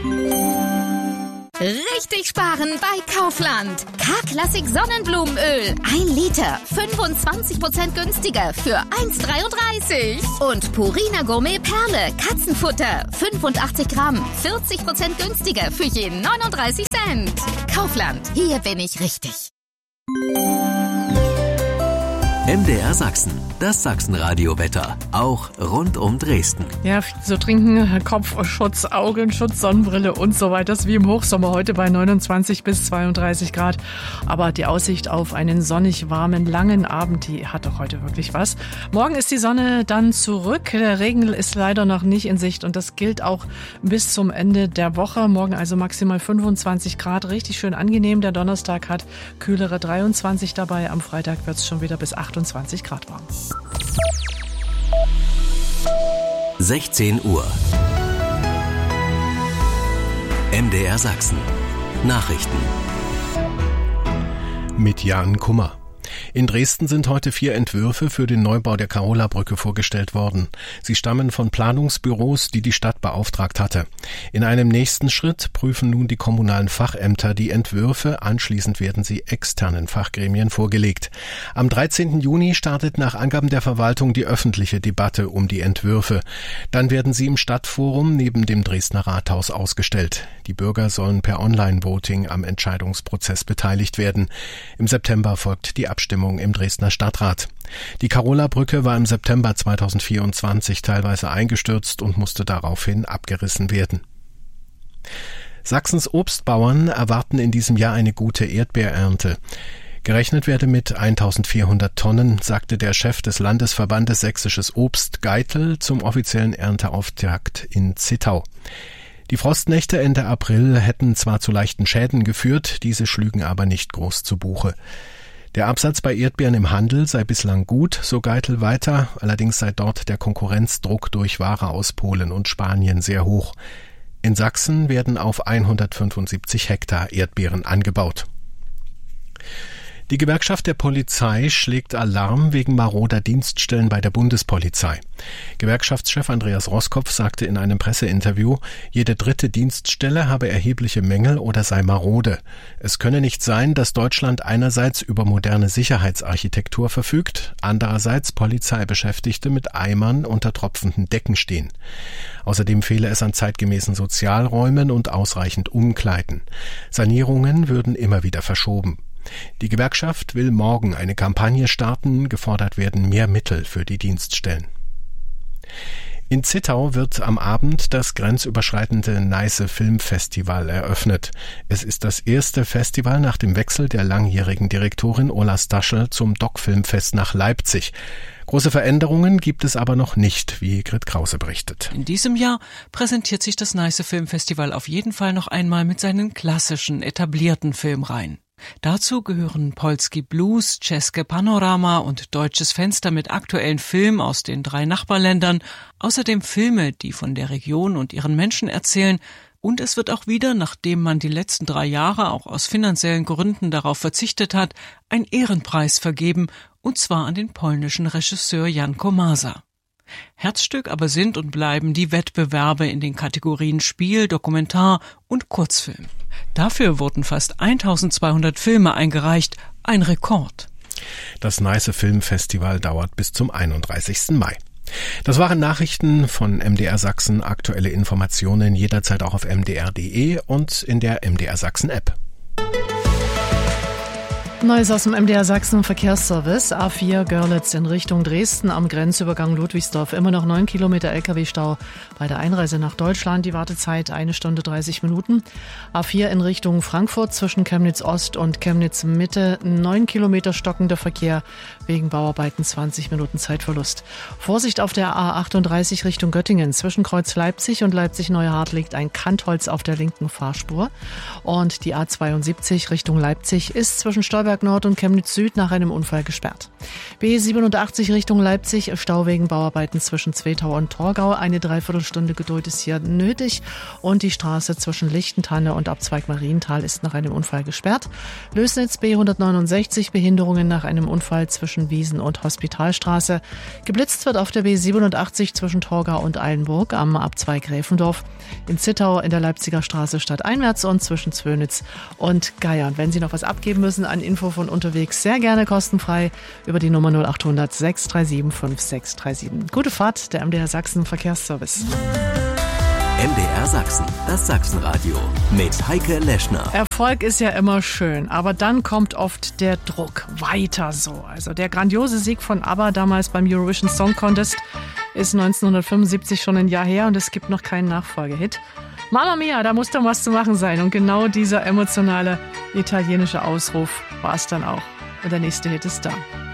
Richtig sparen bei Kaufland. K-Klassik Sonnenblumenöl. 1 Liter. 25% günstiger für 1,33. Und Purina Gourmet Perle. Katzenfutter. 85 Gramm. 40% günstiger für jeden 39 Cent. Kaufland. Hier bin ich richtig. MDR Sachsen, das Sachsenradio-Wetter, auch rund um Dresden. Ja, so trinken, Kopfschutz, Augenschutz, Sonnenbrille und so weiter. Das ist wie im Hochsommer heute bei 29 bis 32 Grad. Aber die Aussicht auf einen sonnig warmen, langen Abend, die hat doch heute wirklich was. Morgen ist die Sonne dann zurück. Der Regen ist leider noch nicht in Sicht und das gilt auch bis zum Ende der Woche. Morgen also maximal 25 Grad, richtig schön angenehm. Der Donnerstag hat kühlere 23 dabei. Am Freitag wird es schon wieder bis 28 Grad warm. 16 Uhr. MDR Sachsen. Nachrichten. Mit Jan Kummer. In Dresden sind heute 4 Entwürfe für den Neubau der Karola-Brücke vorgestellt worden. Sie stammen von Planungsbüros, die die Stadt beauftragt hatte. In einem nächsten Schritt prüfen nun die kommunalen Fachämter die Entwürfe. Anschließend werden sie externen Fachgremien vorgelegt. Am 13. Juni startet nach Angaben der Verwaltung die öffentliche Debatte um die Entwürfe. Dann werden sie im Stadtforum neben dem Dresdner Rathaus ausgestellt. Die Bürger sollen per Online-Voting am Entscheidungsprozess beteiligt werden. Im September folgt die Abstimmung im Dresdner Stadtrat. Die Karola-Brücke war im September 2024 teilweise eingestürzt und musste daraufhin abgerissen werden. Sachsens Obstbauern erwarten in diesem Jahr eine gute Erdbeerernte. Gerechnet werde mit 1400 Tonnen, sagte der Chef des Landesverbandes Sächsisches Obst Geitel zum offiziellen Ernteauftakt in Zittau. Die Frostnächte Ende April hätten zwar zu leichten Schäden geführt, diese schlügen aber nicht groß zu Buche. Der Absatz bei Erdbeeren im Handel sei bislang gut, so Geitel weiter, allerdings sei dort der Konkurrenzdruck durch Ware aus Polen und Spanien sehr hoch. In Sachsen werden auf 175 Hektar Erdbeeren angebaut. Die Gewerkschaft der Polizei schlägt Alarm wegen maroder Dienststellen bei der Bundespolizei. Gewerkschaftschef Andreas Roskopf sagte in einem Presseinterview, jede 3. Dienststelle habe erhebliche Mängel oder sei marode. Es könne nicht sein, dass Deutschland einerseits über moderne Sicherheitsarchitektur verfügt, andererseits Polizeibeschäftigte mit Eimern unter tropfenden Decken stehen. Außerdem fehle es an zeitgemäßen Sozialräumen und ausreichend Umkleiden. Sanierungen würden immer wieder verschoben. Die Gewerkschaft will morgen eine Kampagne starten, gefordert werden mehr Mittel für die Dienststellen. In Zittau wird am Abend das grenzüberschreitende Neiße Filmfestival eröffnet. Es ist das erste Festival nach dem Wechsel der langjährigen Direktorin Ulla Staschel zum DOC-Filmfest nach Leipzig. Große Veränderungen gibt es aber noch nicht, wie Grit Krause berichtet. In diesem Jahr präsentiert sich das Neiße Filmfestival auf jeden Fall noch einmal mit seinen klassischen, etablierten Filmreihen. Dazu gehören Polski Blues, České Panorama und Deutsches Fenster mit aktuellen Filmen aus den 3 Nachbarländern, außerdem Filme, die von der Region und ihren Menschen erzählen, und es wird auch wieder, nachdem man die letzten 3 Jahre auch aus finanziellen Gründen darauf verzichtet hat, ein Ehrenpreis vergeben, und zwar an den polnischen Regisseur Jan Komasa. Herzstück aber sind und bleiben die Wettbewerbe in den Kategorien Spiel, Dokumentar und Kurzfilm. Dafür wurden fast 1200 Filme eingereicht, ein Rekord. Das Neiße Filmfestival dauert bis zum 31. Mai. Das waren Nachrichten von MDR Sachsen. Aktuelle Informationen jederzeit auch auf mdr.de und in der MDR Sachsen App. Neues aus dem MDR Sachsen Verkehrsservice. A4 Görlitz in Richtung Dresden am Grenzübergang Ludwigsdorf. Immer noch 9 Kilometer LKW-Stau bei der Einreise nach Deutschland. Die Wartezeit 1 Stunde 30 Minuten. A4 in Richtung Frankfurt zwischen Chemnitz Ost und Chemnitz Mitte. 9 Kilometer stockender Verkehr wegen Bauarbeiten, 20 Minuten Zeitverlust. Vorsicht auf der A38 Richtung Göttingen. Zwischen Kreuz Leipzig und Leipzig-Neuhardt liegt ein Kantholz auf der linken Fahrspur. Und die A72 Richtung Leipzig ist zwischen Stolberg Nürnberg Nord und Chemnitz Süd nach einem Unfall gesperrt. B87 Richtung Leipzig, Stau wegen Bauarbeiten zwischen Zwetau und Torgau. Eine Dreiviertelstunde Geduld ist hier nötig. Und die Straße zwischen Lichtentanne und Abzweig Marienthal ist nach einem Unfall gesperrt. Lößnitz B169, Behinderungen nach einem Unfall zwischen Wiesen und Hospitalstraße. Geblitzt wird auf der B87 zwischen Torgau und Eilenburg am Abzweig Gräfendorf. In Zittau in der Leipziger Straße stadteinwärts und zwischen Zwönitz und Geier. Und wenn Sie noch was abgeben müssen an Info von unterwegs, sehr gerne kostenfrei über die Nummer 0800 637 5637. Gute Fahrt, der MDR Sachsen Verkehrsservice. MDR Sachsen, das Sachsenradio mit Heike Leschner. Erfolg ist ja immer schön, aber dann kommt oft der Druck. Weiter so. Also der grandiose Sieg von ABBA damals beim Eurovision Song Contest ist 1975 schon ein Jahr her und es gibt noch keinen Nachfolgehit. Mamma mia, da muss doch was zu machen sein. Und genau dieser emotionale italienische Ausruf war es dann auch. Und der nächste Hit ist da.